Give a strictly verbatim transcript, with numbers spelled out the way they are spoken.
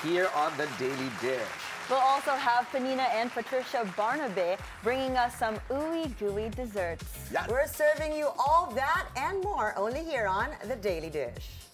here on The Daily Dish. We'll also have Panina and Patricia Barnabe bringing us some ooey-gooey desserts. Yes. We're serving you all that and more only here on The Daily Dish.